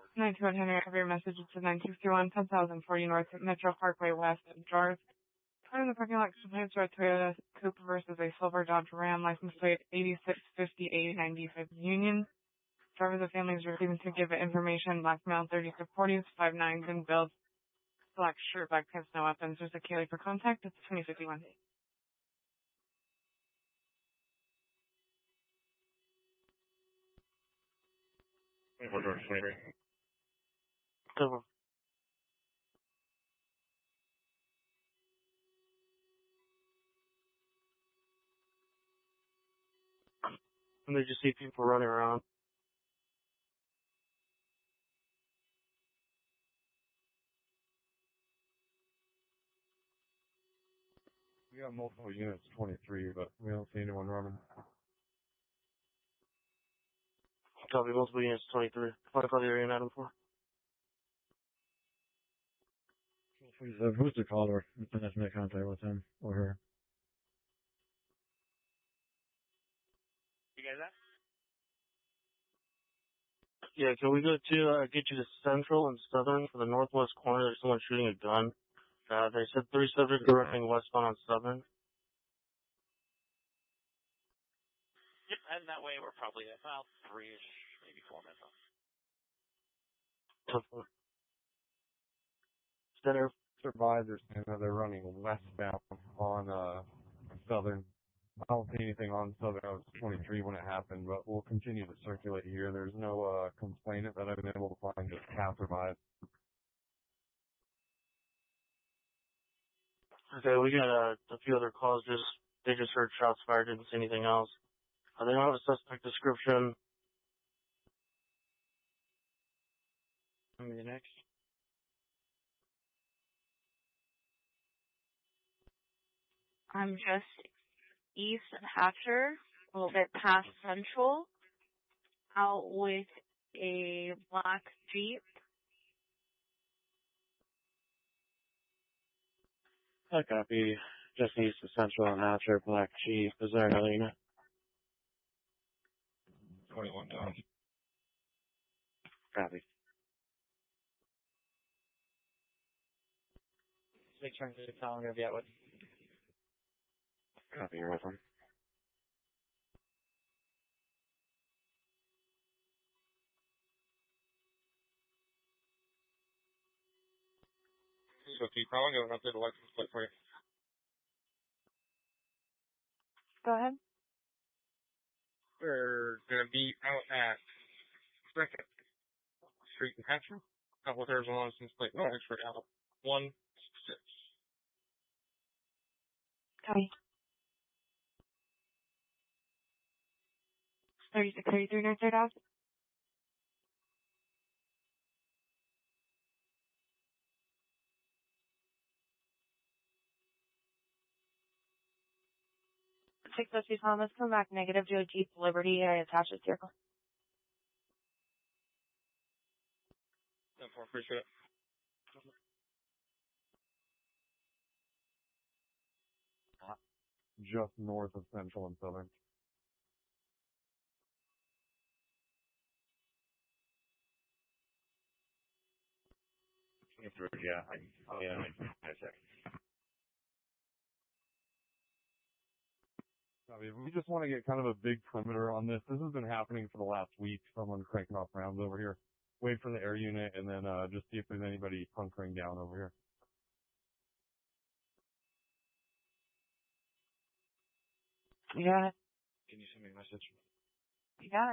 921 have your message. It's a 961 10,040 North Metro Parkway West at Jars. Car in the parking lot complains about Toyota Coupe versus a silver Dodge Ram, license plate 8650A95 Union. Driver of the family is receiving to give information, black male, 30 to 40s, 5'9", and build, black shirt, black pants, no weapons. There's a Kaylee for contact. It's 2051. We're George 23. Good one. And they just see people running around. We got multiple units, 23, but we don't see anyone running. Copy, multiple units, 23. What about the area in Adam 4? Who's the caller? I'm have to make contact with him or her. You guys up? Yeah, can we go to, get you to Central and Southern for the northwest corner? There's someone shooting a gun. They said 3 subjects are running westbound on Southern. Yep, heading that way. We're probably about 3-ish, maybe 4 minutes off. Center. Advisors, they're running westbound on Southern. I don't see anything on Southern. I was 23 when it happened, but we'll continue to circulate here. There's no complainant that I've been able to find, just passerby. Okay, we got a few other calls. They just heard shots fired. Didn't see anything else. They don't have a suspect description. The next. I'm just east of Hatcher, a little bit past Central, out with a black Jeep. I copy. Just east of Central and Hatcher, black Jeep. Is there another unit? 21 down. Copy. Make sure to tell him yet with. Copy, you're with him. So keep calling, I'm going to update the license plate for you. Go ahead. We're going to be out at 2nd Street in Hatcher. Couple of Arizona license plate noise for out 1-6. Copy. 3633 North Third Ave. Six those two Thomas, come back negative to a Jeep Liberty and attach this vehicle. 10-4, appreciate it. Just north of Central and Southern. Yeah, I check. We just want to get kind of a big perimeter on this. This has been happening for the last week. Someone cranking off rounds over here. Wait for the air unit and then just see if there's anybody hunkering down over here. You got it. Can you send me a message? You got it.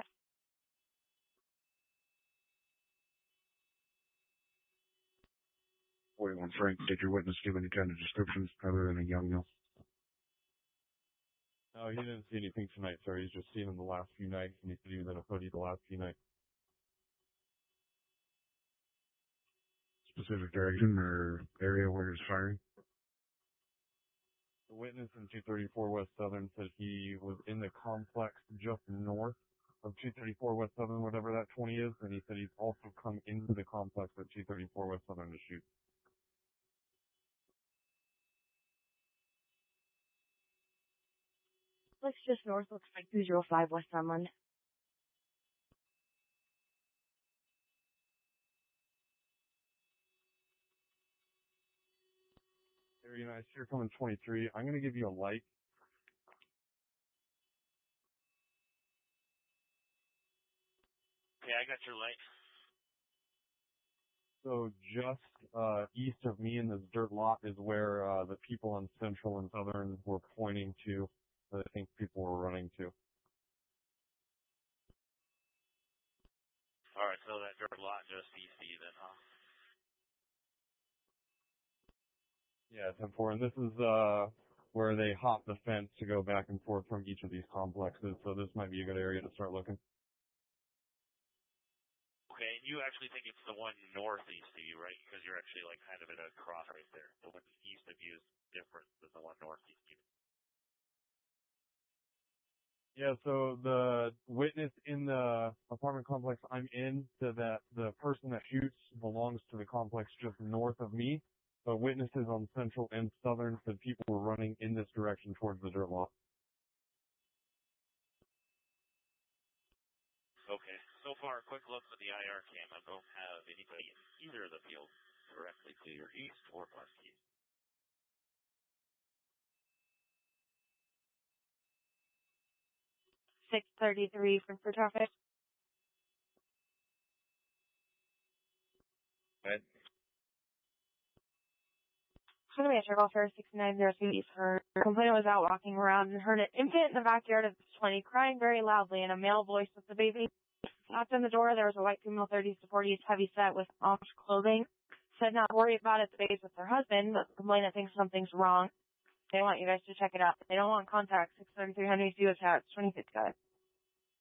41 Frank, did your witness give any kind of descriptions other than a young male? No, he didn't see anything tonight, sir. He's just seen him the last few nights, and he said he was in a hoodie the last few nights. Specific direction or area where he's firing? The witness in 234 West Southern said he was in the complex just north of 234 West Southern, whatever that 20 is, and he said he's also come into the complex at 234 West Southern to shoot. Looks just north, looks like 205 West Sunland. Very nice. Here coming 23. I'm gonna give you a light. Okay, I got your light. So just east of me in this dirt lot is where the people on Central and Southern were pointing to. That I think people were running to. All right, so that dirt lot just east of you then, huh? Yeah, 10-4. And this is where they hop the fence to go back and forth from each of these complexes. So this might be a good area to start looking. Okay, and you actually think it's the one northeast of you, right? Because you're actually like kind of at a cross right there. The one east of you is different than the one northeast of you. Yeah, so the witness in the apartment complex I'm in said that the person that shoots belongs to the complex just north of me, but witnesses on Central and Southern said people were running in this direction towards the dirt lot. Okay, so far, a quick look at the IR cam. I don't have anybody in either of the fields directly to your east or west east. 633 for traffic. Good. Going to be a circle for 6902 East. Her complainant was out walking around and heard an infant in the backyard of 20 crying very loudly, and a male voice with the baby. Knocked on the door. There was a white female 30s to 40s heavy set with orange clothing. Said not to worry about it. The baby's with her husband, but the complainant thinks something's wrong. They want you guys to check it out. They don't want contact. 633 Henry Stewart House, 25th guy.